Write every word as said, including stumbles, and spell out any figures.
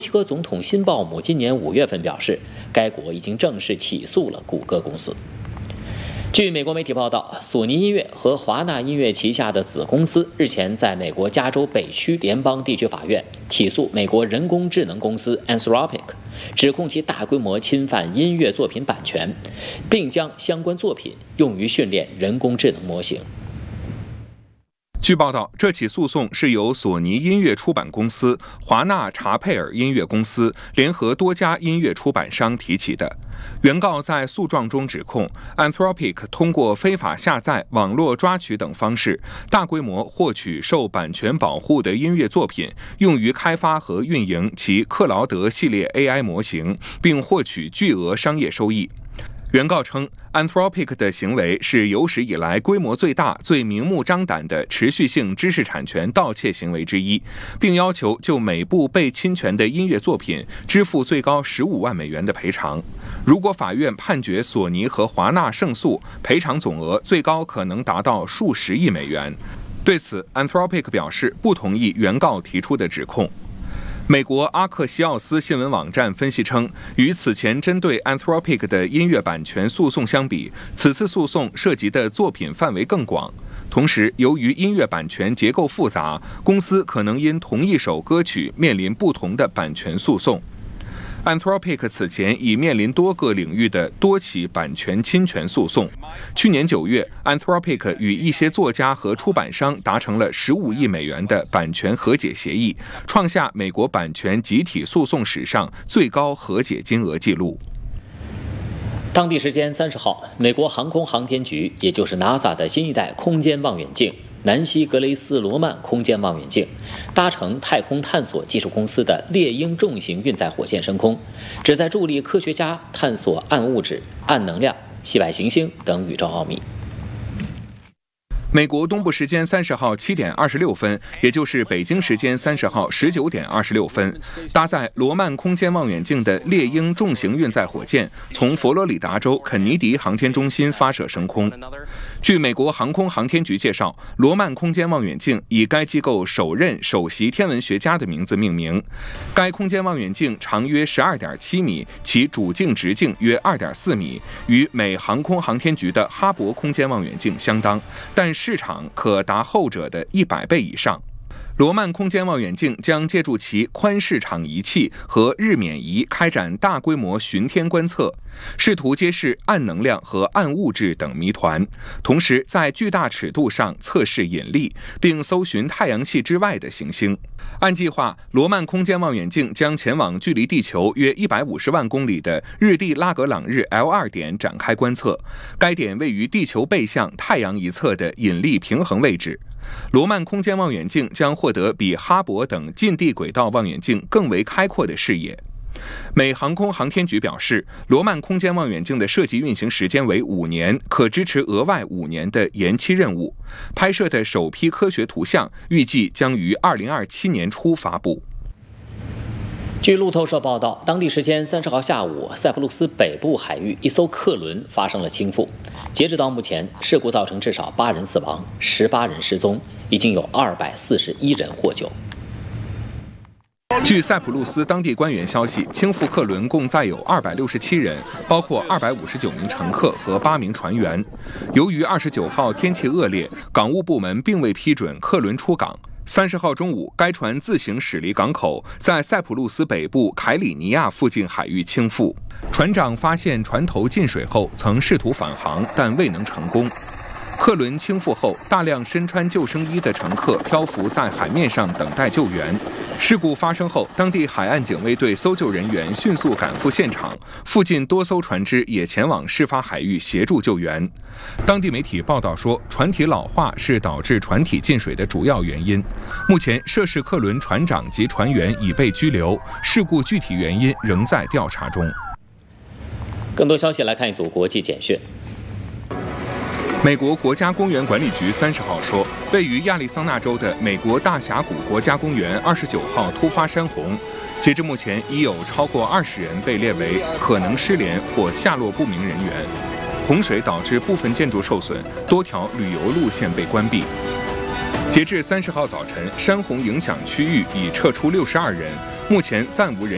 契哥总统辛鲍姆今年五月份表示，该国已经正式起诉了谷歌公司。据美国媒体报道，索尼音乐和华纳音乐旗下的子公司日前在美国加州北区联邦地区法院起诉美国人工智能公司 Anthropic， 指控其大规模侵犯音乐作品版权，并将相关作品用于训练人工智能模型。 据报道，这起诉讼是由索尼音乐出版公司、华纳查佩尔音乐公司联合多家音乐出版商提起的。原告在诉状中指控 Anthropic 通过非法下载、网络抓取等方式，大规模获取受版权保护的音乐作品，用于开发和运营其克劳德系列 A I 模型，并获取巨额商业收益。原告称 Anthropic 的行为是有史以来规模最大、最明目张胆的持续性知识产权盗窃行为之一，并要求就每部被侵权的音乐作品支付最高十五万美元的赔偿。如果法院判决索尼和华纳胜诉，赔偿总额最高可能达到数十亿美元。对此 Anthropic 表示不同意原告提出的指控。美国阿克西奥斯新闻网站分析称，与此前针对 Anthropic 的音乐版权诉讼相比，此次诉讼涉及的作品范围更广。同时，由于音乐版权结构复杂，公司可能因同一首歌曲面临不同的版权诉讼。Anthropic 此前已面临多个领域的多起版权侵权诉讼。去年九月 ，Anthropic 与一些作家和出版商达成了十五亿美元的版权和解协议，创下美国版权集体诉讼史上最高和解金额纪录。 当地时间三十号，美国航空航天局，也就是 NASA 的新一代空间望远镜南希格雷斯罗曼空间望远镜搭乘太空探索技术公司的猎鹰重型运载火箭升空，旨在助力科学家探索暗物质、暗能量、系外行星等宇宙奥秘。 美国东部时间三十号七点二十六分，也就是北京时间三十号十九点二十六分，搭载罗曼空间望远镜的猎鹰重型运载火箭从佛罗里达州肯尼迪航天中心发射升空。据美国航空航天局介绍，罗曼空间望远镜以该机构首任首席天文学家的名字命名。该空间望远镜长约十二点七米，其主镜直径约二点四米，与美航空航天局的哈勃空间望远镜相当，但市场可达后者的一百倍以上。罗曼空间望远镜将借助其宽视场仪器和日冕仪开展大规模巡天观测，试图揭示暗能量和暗物质等谜团，同时在巨大尺度上测试引力，并搜寻太阳系之外的行星。按计划，罗曼空间望远镜将前往距离地球约一百五十万公里的日地拉格朗日 L 二 点展开观测，该点位于地球背向太阳一侧的引力平衡位置。罗曼空间望远镜将获得比哈勃等近地轨道望远镜更为开阔的视野。美航空航天局表示，罗曼空间望远镜的设计运行时间为五年，可支持额外五年的延期任务。拍摄的首批科学图像预计将于二零二七年初发布。 据路透社报道，当地时间三十号下午，塞浦路斯北部海域一艘客轮发生了倾覆。截止到目前，事故造成至少八人死亡，十八人失踪，已经有二百四十一人获救。 据塞浦路斯当地官员消息，倾覆客轮共载有二百六十七人，包括二百五十九名乘客和八名船员。由于二十九号天气恶劣，港务部门并未批准客轮出港。三十号中午，该船自行驶离港口，在塞浦路斯北部凯里尼亚附近海域倾覆。船长发现船头进水后，曾试图返航，但未能成功。客轮倾覆后，大量身穿救生衣的乘客漂浮在海面上等待救援。事故发生后，当地海岸警卫队搜救人员迅速赶赴现场，附近多艘船只也前往事发海域协助救援。当地媒体报道说，船体老化是导致船体进水的主要原因。目前，涉事客轮船长及船员已被拘留，事故具体原因仍在调查中。 更多消息来看一组国际简讯。 美国国家公园管理局三十号说，位于亚利桑那州的美国大峡谷国家公园二十九号突发山洪，截至目前已有超过二十人被列为可能失联或下落不明人员。洪水导致部分建筑受损，多条旅游路线被关闭。截至三十号早晨，山洪影响区域已撤出六十二人，目前暂无人